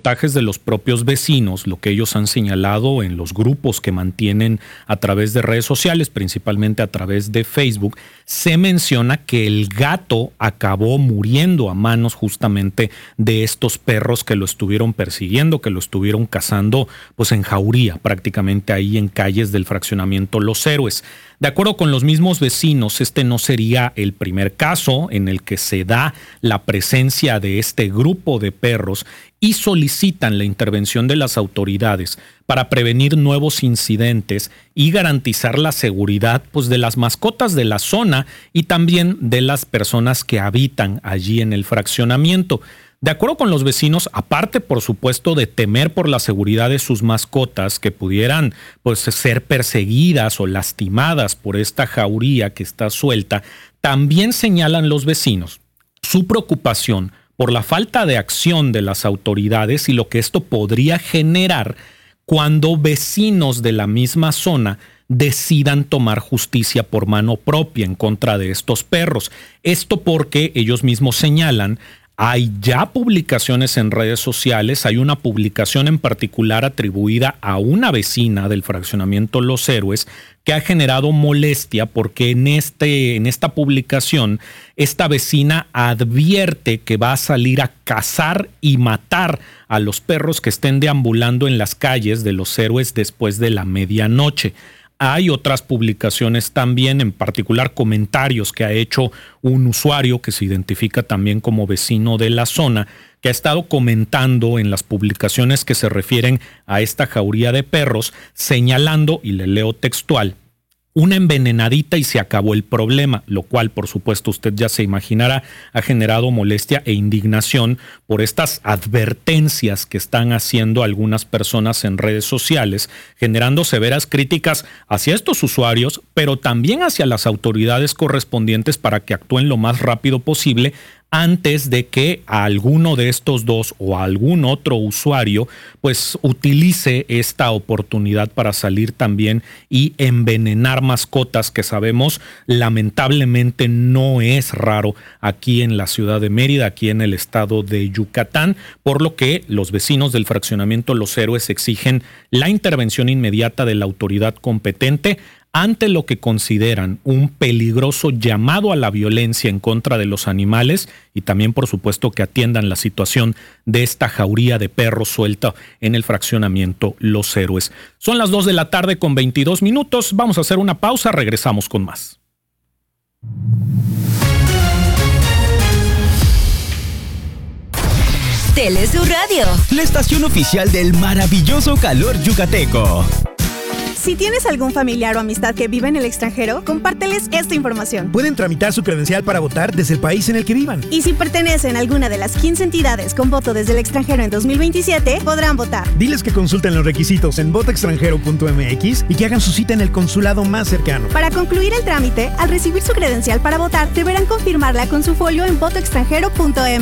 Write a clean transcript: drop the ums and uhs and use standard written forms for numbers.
reportajes de los propios vecinos, lo que ellos han señalado en los grupos que mantienen a través de redes sociales, principalmente a través de Facebook, se menciona que el gato acabó muriendo a manos justamente de estos perros que lo estuvieron persiguiendo, que lo estuvieron cazando pues en jauría, prácticamente ahí en calles del fraccionamiento Los Héroes. De acuerdo con los mismos vecinos, este no sería el primer caso en el que se da la presencia de este grupo de perros y solicitan la intervención de las autoridades para prevenir nuevos incidentes y garantizar la seguridad pues, de las mascotas de la zona y también de las personas que habitan allí en el fraccionamiento. De acuerdo con los vecinos, aparte por supuesto de temer por la seguridad de sus mascotas que pudieran pues, ser perseguidas o lastimadas por esta jauría que está suelta, también señalan los vecinos su preocupación por la falta de acción de las autoridades y lo que esto podría generar cuando vecinos de la misma zona decidan tomar justicia por mano propia en contra de estos perros. Esto porque ellos mismos señalan hay ya publicaciones en redes sociales, hay una publicación en particular atribuida a una vecina del fraccionamiento Los Héroes que ha generado molestia porque en esta publicación esta vecina advierte que va a salir a cazar y matar a los perros que estén deambulando en las calles de Los Héroes después de la medianoche. Hay otras publicaciones también, en particular comentarios que ha hecho un usuario que se identifica también como vecino de la zona, que ha estado comentando en las publicaciones que se refieren a esta jauría de perros, señalando, y le leo textual, una envenenadita y se acabó el problema, lo cual, por supuesto, usted ya se imaginará, ha generado molestia e indignación por estas advertencias que están haciendo algunas personas en redes sociales, generando severas críticas hacia estos usuarios, pero también hacia las autoridades correspondientes para que actúen lo más rápido posible antes de que a alguno de estos dos o a algún otro usuario pues utilice esta oportunidad para salir también y envenenar mascotas, que sabemos lamentablemente no es raro aquí en la ciudad de Mérida, aquí en el estado de Yucatán, por lo que los vecinos del fraccionamiento Los Héroes exigen la intervención inmediata de la autoridad competente ante lo que consideran un peligroso llamado a la violencia en contra de los animales y también, por supuesto, que atiendan la situación de esta jauría de perros suelta en el fraccionamiento Los Héroes. Son las 2 de la tarde con 22 minutos. Vamos a hacer una pausa, regresamos con más. Telesur Radio, la estación oficial del maravilloso calor yucateco. Si tienes algún familiar o amistad que vive en el extranjero, compárteles esta información. Pueden tramitar su credencial para votar desde el país en el que vivan. Y si pertenecen a alguna de las 15 entidades con voto desde el extranjero en 2027, podrán votar. Diles que consulten los requisitos en votoextranjero.mx y que hagan su cita en el consulado más cercano. Para concluir el trámite, al recibir su credencial para votar, deberán confirmarla con su folio en votoextranjero.mx.